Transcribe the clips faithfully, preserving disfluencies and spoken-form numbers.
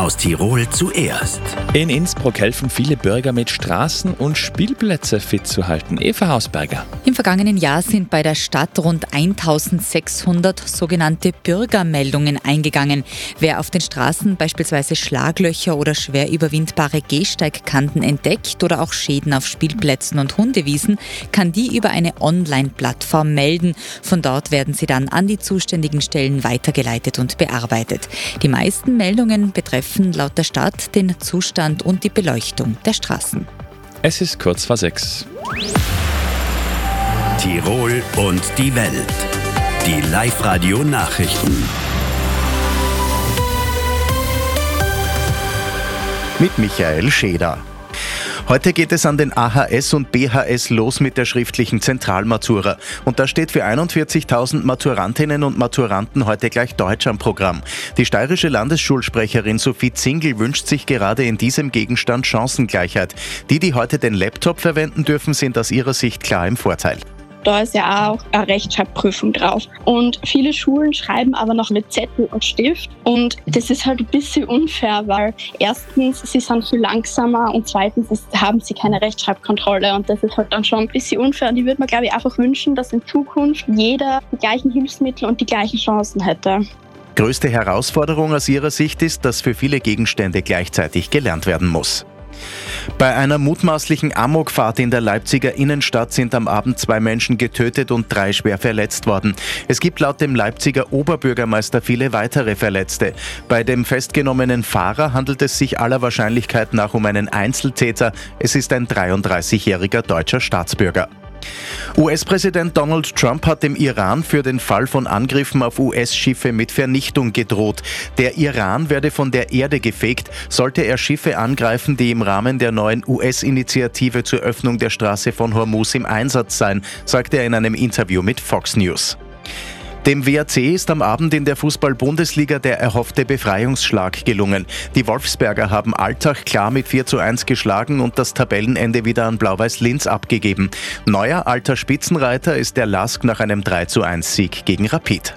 aus Tirol zuerst. In Innsbruck helfen viele Bürger mit Straßen und Spielplätze fit zu halten. Eva Hausberger. Im vergangenen Jahr sind bei der Stadt rund eintausendsechshundert sogenannte Bürgermeldungen eingegangen. Wer auf den Straßen beispielsweise Schlaglöcher oder schwer überwindbare Gehsteigkanten entdeckt oder auch Schäden auf Spielplätzen und Hundewiesen, kann die über eine Online-Plattform melden. Von dort werden sie dann an die zuständigen Stellen weitergeleitet und bearbeitet. Die meisten Meldungen betreffen laut der Stadt den Zustand und die Beleuchtung der Straßen. Es ist kurz vor sechs. Tirol und die Welt. Die Live-Radio-Nachrichten. Mit Michael Scheder. Heute geht es an den A H S und B H S los mit der schriftlichen Zentralmatura. Und da steht für einundvierzigtausend Maturantinnen und Maturanten heute gleich Deutsch am Programm. Die steirische Landesschulsprecherin Sophie Zingel wünscht sich gerade in diesem Gegenstand Chancengleichheit. Die, die heute den Laptop verwenden dürfen, sind aus ihrer Sicht klar im Vorteil. Da ist ja auch eine Rechtschreibprüfung drauf. Und viele Schulen schreiben aber noch mit Zettel und Stift. Und das ist halt ein bisschen unfair, weil erstens, sie sind viel langsamer und zweitens ist, haben sie keine Rechtschreibkontrolle. Und das ist halt dann schon ein bisschen unfair. Und ich würde mir, glaube ich, einfach wünschen, dass in Zukunft jeder die gleichen Hilfsmittel und die gleichen Chancen hätte. Größte Herausforderung aus ihrer Sicht ist, dass für viele Gegenstände gleichzeitig gelernt werden muss. Bei einer mutmaßlichen Amokfahrt in der Leipziger Innenstadt sind am Abend zwei Menschen getötet und drei schwer verletzt worden. Es gibt laut dem Leipziger Oberbürgermeister viele weitere Verletzte. Bei dem festgenommenen Fahrer handelt es sich aller Wahrscheinlichkeit nach um einen Einzeltäter. Es ist ein dreiunddreißigjähriger deutscher Staatsbürger. U S-Präsident Donald Trump hat dem Iran für den Fall von Angriffen auf U S-Schiffe mit Vernichtung gedroht. Der Iran werde von der Erde gefegt, sollte er Schiffe angreifen, die im Rahmen der neuen U S-Initiative zur Öffnung der Straße von Hormuz im Einsatz seien, sagte er in einem Interview mit Fox News. Dem W A C ist am Abend in der Fußball-Bundesliga der erhoffte Befreiungsschlag gelungen. Die Wolfsberger haben Altach klar mit vier zu eins geschlagen und das Tabellenende wieder an Blau-Weiß Linz abgegeben. Neuer alter Spitzenreiter ist der Lask nach einem drei zu eins Sieg gegen Rapid.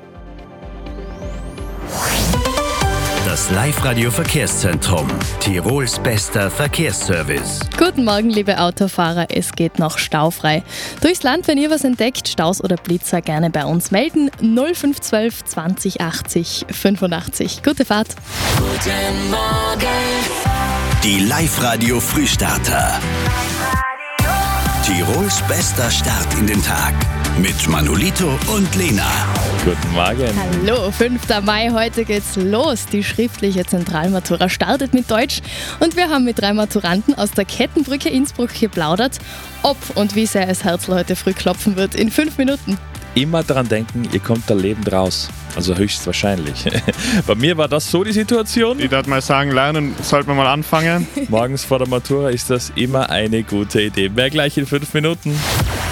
Das Live-Radio-Verkehrszentrum. Tirols bester Verkehrsservice. Guten Morgen, liebe Autofahrer. Es geht noch staufrei durchs Land. Wenn ihr was entdeckt, Staus oder Blitzer, gerne bei uns melden. null fünf eins zwei zwanzig achtzig fünfundachtzig. Gute Fahrt. Guten Morgen. Die Live-Radio-Frühstarter. Tirols bester Start in den Tag. Mit Manolito und Lena. Guten Morgen. Hallo, fünfter Mai, heute geht's los. Die schriftliche Zentralmatura startet mit Deutsch und wir haben mit drei Maturanten aus der Kettenbrücke Innsbruck geplaudert, ob und wie sehr es Herzl heute früh klopfen wird in fünf Minuten. Immer daran denken, ihr kommt da lebend raus. Also höchstwahrscheinlich. Bei mir war das so die Situation. Ich würde mal sagen, lernen sollte man mal anfangen. Morgens vor der Matura ist das immer eine gute Idee. Mehr gleich in fünf Minuten.